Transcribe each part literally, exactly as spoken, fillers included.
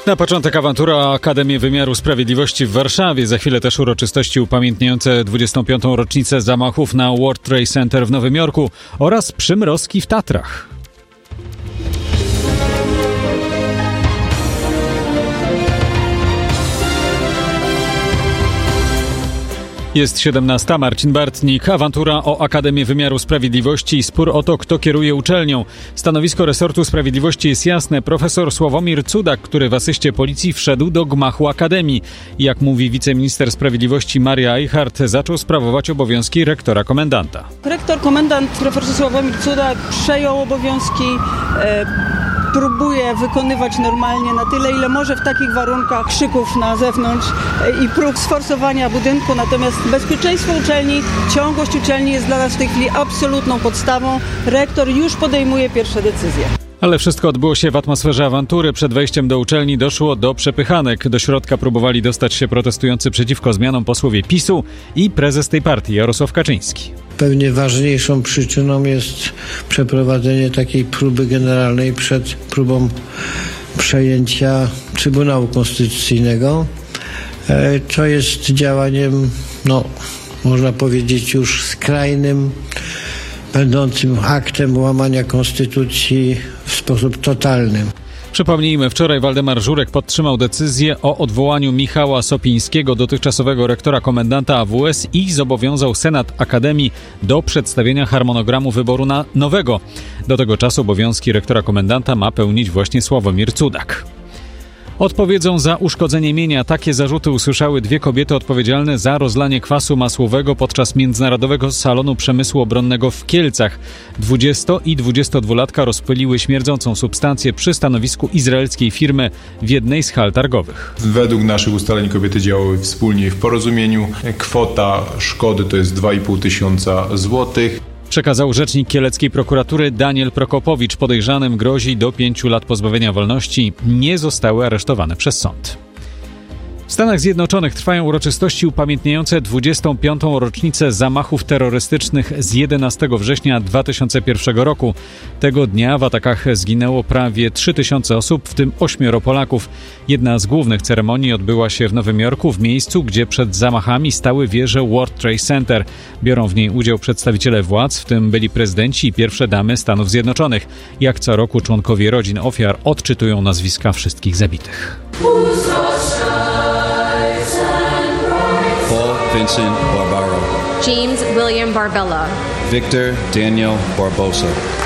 Na początek awantura o Akademię Wymiaru Sprawiedliwości w Warszawie. Za chwilę też uroczystości upamiętniające dwudziestą piątą rocznicę zamachów na World Trade Center w Nowym Jorku oraz przymrozki w Tatrach. Jest siedemnasta. Marcin Bartnik. Awantura o Akademię Wymiaru Sprawiedliwości i spór o to, kto kieruje uczelnią. Stanowisko resortu sprawiedliwości jest jasne. Profesor Sławomir Cudak, który w asyście policji wszedł do gmachu Akademii. Jak mówi wiceminister sprawiedliwości Maria Eichhardt, zaczął sprawować obowiązki rektora komendanta. Rektor komendant profesor Sławomir Cudak przejął obowiązki, e, próbuje wykonywać normalnie na tyle, ile może w takich warunkach krzyków na zewnątrz e, i prób sforsowania budynku. Natomiast bezpieczeństwo uczelni, ciągłość uczelni jest dla nas w tej chwili absolutną podstawą. Rektor już podejmuje pierwsze decyzje. Ale wszystko odbyło się w atmosferze awantury. Przed wejściem do uczelni doszło do przepychanek. Do środka próbowali dostać się protestujący przeciwko zmianom posłowie PiSu i prezes tej partii Jarosław Kaczyński. Pewnie ważniejszą przyczyną jest przeprowadzenie takiej próby generalnej przed próbą przejęcia Trybunału Konstytucyjnego. To jest działaniem, no, można powiedzieć, już skrajnym, będącym aktem łamania konstytucji w sposób totalny. Przypomnijmy, wczoraj Waldemar Żurek podtrzymał decyzję o odwołaniu Michała Sopińskiego, dotychczasowego rektora komendanta A W S, i zobowiązał Senat Akademii do przedstawienia harmonogramu wyboru na nowego. Do tego czasu obowiązki rektora komendanta ma pełnić właśnie Sławomir Cudak. Odpowiedzą za uszkodzenie mienia. Takie zarzuty usłyszały dwie kobiety odpowiedzialne za rozlanie kwasu masłowego podczas Międzynarodowego Salonu Przemysłu Obronnego w Kielcach. dwudziesto- i dwudziestodwulatka rozpyliły śmierdzącą substancję przy stanowisku izraelskiej firmy w jednej z hal targowych. Według naszych ustaleń kobiety działały wspólnie i w porozumieniu. Kwota szkody to jest dwa i pół tysiąca złotych. Przekazał rzecznik kieleckiej prokuratury Daniel Prokopowicz. Podejrzanym grozi do pięciu lat pozbawienia wolności. Nie zostały aresztowane przez sąd. W Stanach Zjednoczonych trwają uroczystości upamiętniające dwudziestą piątą rocznicę zamachów terrorystycznych z jedenastego września dwa tysiące pierwszego roku. Tego dnia w atakach zginęło prawie trzy tysiące osób, w tym ośmioro Polaków. Jedna z głównych ceremonii odbyła się w Nowym Jorku, w miejscu, gdzie przed zamachami stały wieże World Trade Center. Biorą w niej udział przedstawiciele władz, w tym byli prezydenci i pierwsze damy Stanów Zjednoczonych. Jak co roku członkowie rodzin ofiar odczytują nazwiska wszystkich zabitych. Vincent Barbaro, James William Barbella, Victor Daniel Barbosa.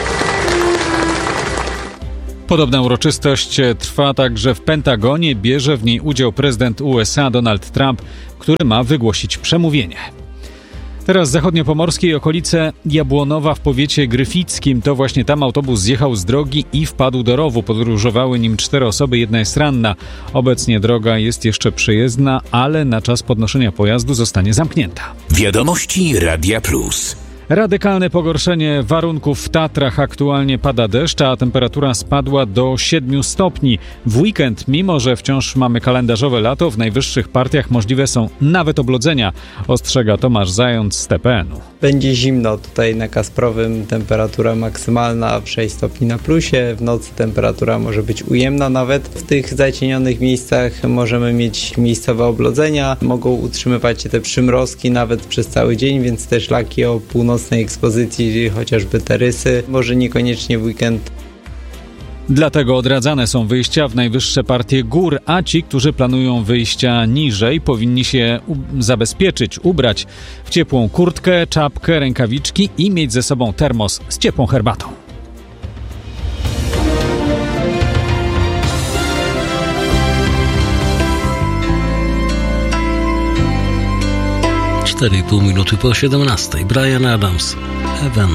Podobna uroczystość trwa także w Pentagonie. Bierze w niej udział prezydent U S A Donald Trump, który ma wygłosić przemówienie. Teraz zachodniopomorskie i okolice Jabłonowa w powiecie gryfickim. To właśnie tam autobus zjechał z drogi i wpadł do rowu. Podróżowały nim cztery osoby, jedna jest ranna. Obecnie droga jest jeszcze przejezdna, ale na czas podnoszenia pojazdu zostanie zamknięta. Wiadomości Radia Plus. Radykalne pogorszenie warunków w Tatrach. Aktualnie pada deszcz, a temperatura spadła do siedmiu stopni. W weekend, mimo że wciąż mamy kalendarzowe lato, w najwyższych partiach możliwe są nawet oblodzenia, ostrzega Tomasz Zając z T P N u. Będzie zimno. Tutaj na Kasprowym temperatura maksymalna sześć stopni na plusie. W nocy temperatura może być ujemna nawet. W tych zacienionych miejscach możemy mieć miejscowe oblodzenia. Mogą utrzymywać się te przymrozki nawet przez cały dzień, więc te szlaki o północnej ekspozycji, chociażby te rysy, może niekoniecznie w weekend. Dlatego odradzane są wyjścia w najwyższe partie gór, a ci, którzy planują wyjścia niżej, powinni się u- zabezpieczyć, ubrać w ciepłą kurtkę, czapkę, rękawiczki i mieć ze sobą termos z ciepłą herbatą. cztery i pół minuty po siedemnastej. Bryan Adams. Heaven.